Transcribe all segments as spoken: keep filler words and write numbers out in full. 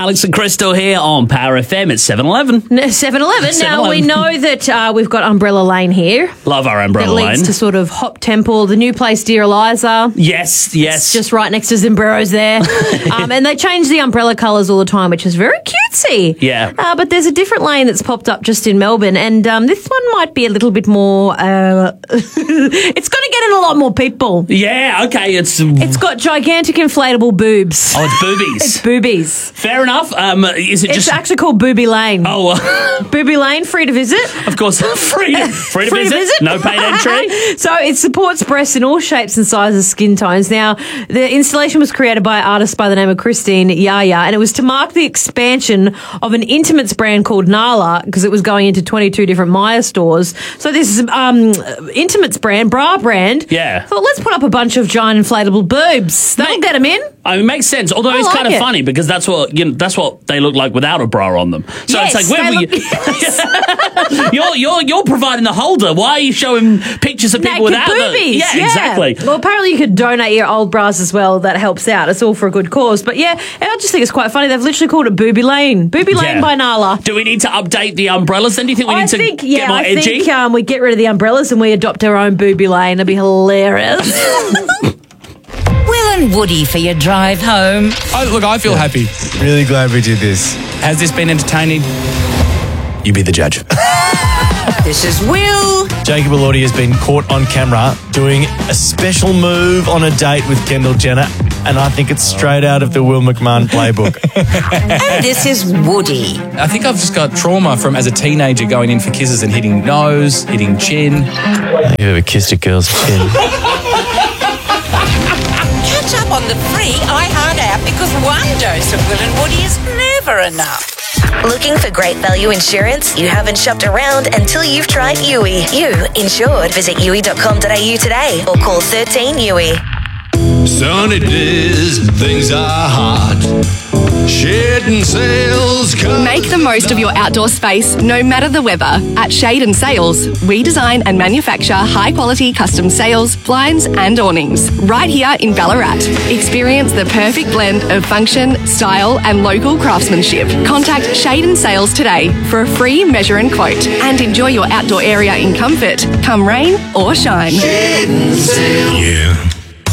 Alex and Crystal here on Power F M at seven eleven. seven eleven. Now, we know that uh, we've got Umbrella Lane here. Love our Umbrella That leads Lane. to sort of Hop Temple, the new place, Dear Eliza. Yes, yes. It's just right next to Zimbreros there. um, and they change the umbrella colours all the time, which is very cutesy. Yeah. Uh, but there's a different lane that's popped up just in Melbourne, and um, this one might be a little bit more... Uh, it's going to get in a lot more people. Yeah, okay. It's It's got gigantic inflatable boobs. Oh, it's boobies. It's boobies. Fair enough. Um, is it It's just... actually called Booby Lane. Oh, uh, Booby Lane, free to visit. of course. Free to, free to, Free visit. to visit. No paid entry. So it supports breasts in all shapes and sizes, skin tones. Now, the installation was created by an artist by the name of Christine Yaya, and it was to mark the expansion of an intimates brand called Nala, because it was going into twenty-two different Maya stores. So this um, intimates brand, bra brand, Yeah. thought, let's put up a bunch of giant inflatable boobs. That'll Mate, get them in. I mean, it makes sense. Although I it's like kind of it. funny because that's what you know, that's what they look like without a bra on them. So Yes, it's like, where they were look- you? you're you're you're providing the holder. Why are you showing pictures of people Naked without them? boobies. Yeah, exactly. Well, apparently you could donate your old bras as well. That helps out. It's all for a good cause. But yeah, I just think it's quite funny. They've literally called it Booby Lane. Booby Lane Yeah. by Nala. Do we need to update the umbrellas then? Do you think we need I to think, get yeah, more I edgy? think um, we get rid of the umbrellas and we adopt our own Booby Lane. It'd be hilarious. Will and Woody for your drive home. I, look, I feel happy. Really glad we did this. Has this been entertaining? You be the judge. This is Will. Jacob Elordi has been caught on camera doing a special move on a date with Kendall Jenner, and I think it's straight out of the Will McMahon playbook. And this is Woody. I think I've just got trauma from as a teenager going in for kisses and hitting nose, hitting chin. Have you ever kissed a girl's chin? Catch up on the free iHeart app because one dose of Will and Woody is never enough. Looking for great value insurance? You haven't shopped around until you've tried U I. You insured. Visit U I dot com dot A U today or call thirteen U I. Sunny days, things are hot. Shedding sails. Make the most of your outdoor space, no matter the weather. At Shade and Sails, we design and manufacture high-quality custom sails, blinds and awnings. Right here in Ballarat. Experience the perfect blend of function, style and local craftsmanship. Contact Shade and Sails today for a free measure and quote and enjoy your outdoor area in comfort, come rain or shine. Yeah.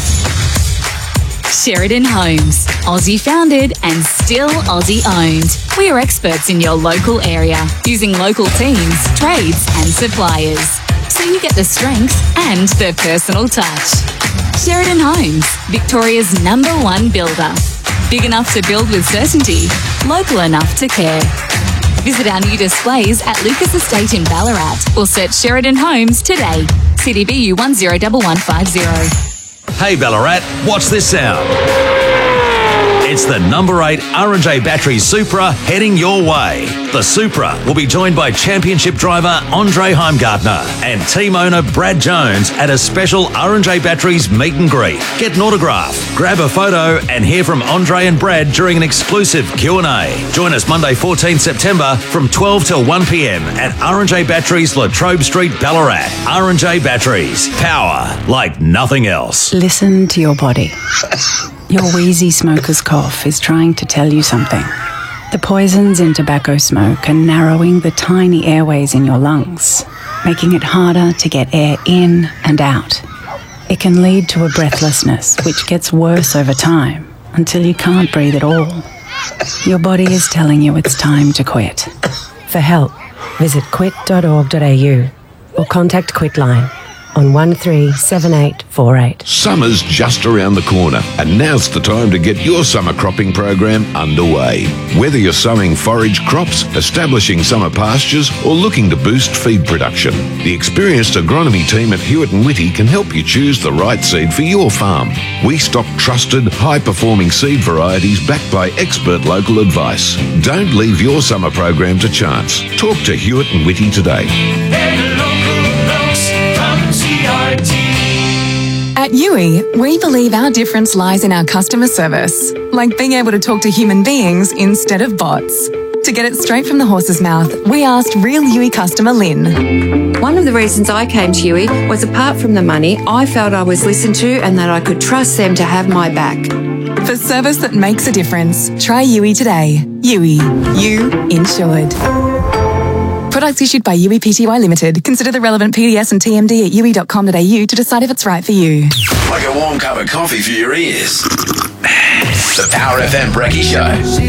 Sheridan Homes, Aussie founded and still Aussie owned. We are experts in your local area, using local teams, trades and suppliers. So you get the strength and the personal touch. Sheridan Homes, Victoria's number one builder. Big enough to build with certainty, local enough to care. Visit our new displays at Lucas Estate in Ballarat or search Sheridan Homes today. C D B U one zero one one five zero. Hey Ballarat, what's this sound? It's the number eight R and J Batteries Supra heading your way. The Supra will be joined by championship driver Andre Heimgartner and team owner Brad Jones at a special R and J Batteries meet and greet. Get an autograph, grab a photo and hear from Andre and Brad during an exclusive Q and A. Join us Monday fourteenth September from twelve till one p m at R and J Batteries Latrobe Street, Ballarat. R and J Batteries, power like nothing else. Listen to your body. Your wheezy smoker's cough is trying to tell you something. The poisons in tobacco smoke are narrowing the tiny airways in your lungs, making it harder to get air in and out. It can lead to a breathlessness, which gets worse over time until you can't breathe at all. Your body is telling you it's time to quit. For help, visit quit dot org dot A U or contact Quitline on one three seven eight four eight. Summer's just around the corner, and now's the time to get your summer cropping program underway. Whether you're sowing forage crops, establishing summer pastures, or looking to boost feed production, the experienced agronomy team at Hewitt and Whitty can help you choose the right seed for your farm. We stock trusted, high-performing seed varieties backed by expert local advice. Don't leave your summer program to chance. Talk to Hewitt and Whitty today. At U I, we believe our difference lies in our customer service, like being able to talk to human beings instead of bots. To get it straight from the horse's mouth, we asked real U I customer Lynn. One of the reasons I came to U I was, apart from the money, I felt I was listened to and that I could trust them to have my back. For service that makes a difference, try Yui today. Yui. You insured. Products issued by Yui Pty Limited. Consider the relevant P D S and T M D at yui dot com dot a u to decide if it's right for you. Like a warm cup of coffee for your ears. The Power F M Brekkie Show.